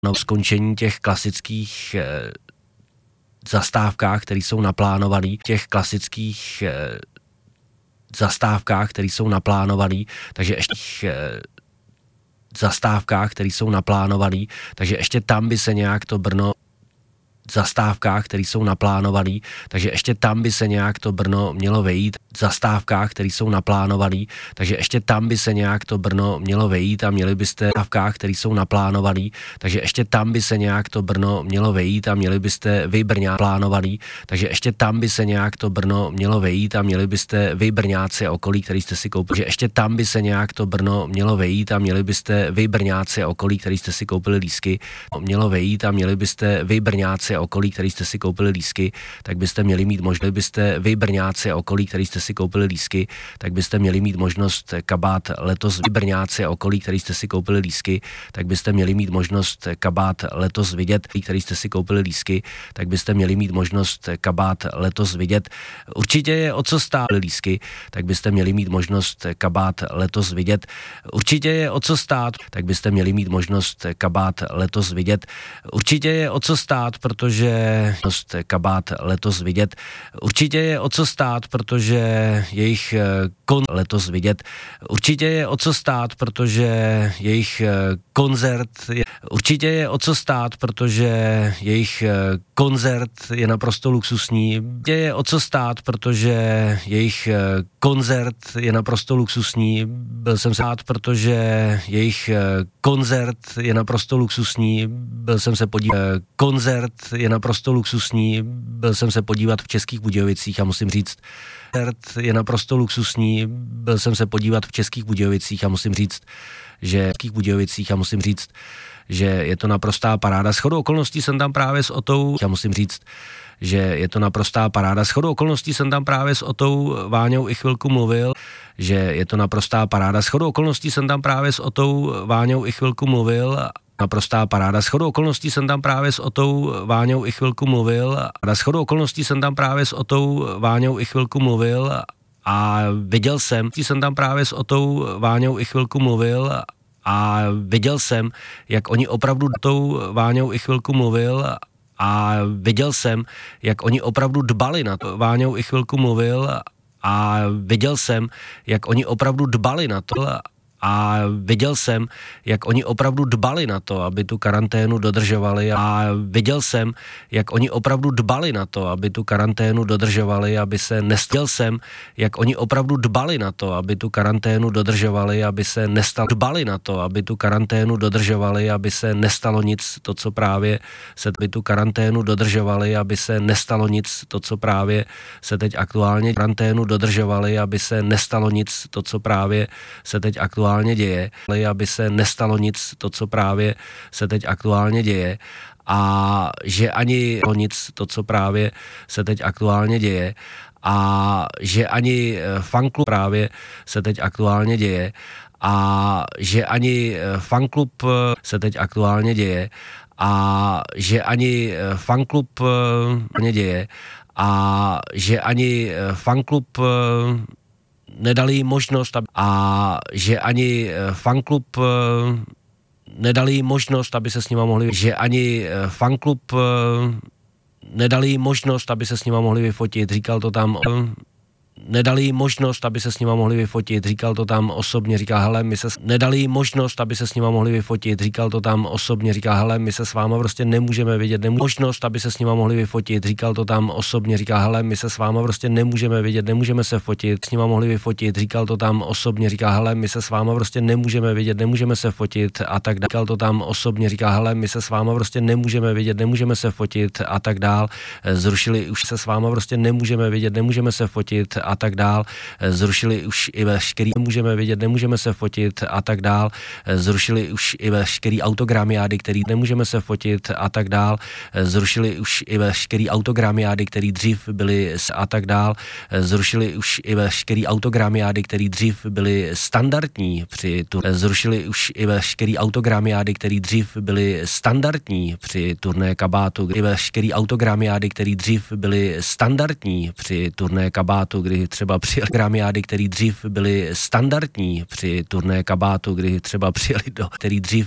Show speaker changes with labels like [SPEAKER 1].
[SPEAKER 1] No, skončení těch klasických zastávkách, které jsou naplánované, takže ještě zastávkách, které jsou naplánované, takže ještě tam by se nějak to Brno zastávkách, které jsou naplánované, takže ještě tam by se nějak to Brno mělo vejít, zastávkách, které jsou naplánované, takže ještě tam by se nějak to Brno mělo vejít a měli byste zastávkách, které jsou naplánované, takže ještě tam by se nějak to Brno mělo vejít a měli byste vy Brňáci plánovaný, takže ještě tam by se nějak to Brno mělo vejít a měli byste vy Brňáci a okolí, který jste si koupili, že ještě tam by se nějak to Brno mělo vejít a měli byste vy Brňáci a okolí, který jste si koupili lístky, mělo vejít a měli byste vy Brňáci a okolí, který jste si koupili lístky, tak byste měli mít možnost, byste vy Brňáci a okolí, který jste si koupili lístky, tak byste měli mít možnost kabát letos vy Brňáci a okolí, který jste si koupili lístky, tak byste měli mít možnost kabát letos vidět, který jste si koupili lístky, tak byste měli mít možnost kabát letos vidět. Určitě je o co stát lístky, tak byste měli mít možnost kabát letos vidět. Určitě je o co stát, tak byste měli mít možnost kabát letos vidět. Určitě je o co stát, protože kabát letos vidět. Určitě je o co stát, protože jejich letos vidět. Určitě je o co stát, protože jejich koncert je. Určitě je o co stát, protože jejich koncert je naprosto luxusní. Určitě je o co stát, protože jejich koncert je naprosto luxusní. Byl jsem se protože jejich koncert je naprosto luxusní. Byl jsem se podívat. Koncert je naprosto luxusní. Byl jsem se podívat v Českých Budějovicích a musím říct, je naprosto luxusní. Byl jsem se podívat v Českých Budějovicích a musím říct, že je to naprostá paráda. Shodou okolností jsem tam právě s Otou, já musím říct, že je to naprostá paráda. Shodou okolností jsem tam právě s Otou Váňou i chvilku mluvil, že je to naprostá paráda. Shodou okolností jsem tam právě s Otou Váňou i chvilku mluvil. Naprostá paráda. Shodou okolností jsem tam právě s Otou Váňou i chvilku mluvil. Shodou okolností jsem tam právě s Otou Váňou i chvilku mluvil a viděl jsem tam právě s Otou Váňou i chvilku mluvil a viděl jsem, jak oni opravdu tou Váňou i chvilku mluvil a viděl jsem, jak oni opravdu dbali na to. Váňou i chvilku mluvil a viděl jsem, jak oni opravdu dbali na to. A viděl jsem, jak oni opravdu dbali na to, aby tu karanténu dodržovali. A viděl jsem, jak oni opravdu dbali na to, aby tu karanténu dodržovali, aby se nestalo. Jsem, jak oni opravdu dbali na to, aby tu karanténu dodržovali, aby se nestalo. Dbali na to, aby tu karanténu dodržovali, aby se nestalo nic, to, co právě se by tu karanténu dodržovali, aby se nestalo nic, to, co právě se teď aktuálně karanténu dodržovali, aby se nestalo nic, to, co právě se teď aktuálně děje, aby se nestalo nic, to, co právě se teď aktuálně děje a že ani nic, to, co právě se teď aktuálně děje a že ani fanklub právě se teď aktuálně děje a že ani fanklub se teď aktuálně děje a že ani fanklub děje a že ani fanklub nedali jim možnost a že ani fanklub nedali jim možnost, aby se s nima mohli, že ani fanklub nedali jim možnost, aby se s nima mohli vyfotit, říkal to tam, nedali jim možnost, aby se s nima mohli vyfotit, říkal to tam osobně, říká, hele, my se, nedali jim možnost, aby se s nima mohli vyfotit, říkal to tam osobně, říká, hele, my se s váma prostě nemůžeme vidět, možnost, aby se s nima mohli vyfotit, říkal to tam osobně, říká, hele, my se s váma prostě nemůžeme vidět, nemůžeme se fotit, s nima mohli vyfotit, říkal to tam osobně, říká, hele, my se s váma prostě nemůžeme vidět, nemůžeme se fotit a tak dál, říkal to tam osobně, říká, hele, my se s váma prostě nemůžeme vidět, nemůžeme se fotit a tak dál, zrušili, už se s váma prostě nemůžeme vidět, nemůžeme se fotit a tak dál, zrušili už i veškerý, můžeme vidět, nemůžeme se fotit a tak dál, zrušili už i veškerý autogramiády, který nemůžeme se fotit a tak dál, zrušili už i veškerý autogramiády, který dřív byly a tak dál, zrušili už i veškerý autogramiády, který dřív byly standardní při zrušili už i veškerý autogramiády, který dřív byly standardní při turné kabátu, i veškerý autogramiády, který dřív byly standardní při turné kabátu, kdy třeba přijeli gramiády, který dřív byly standardní při turné kabátu, kdy třeba přijeli který dřív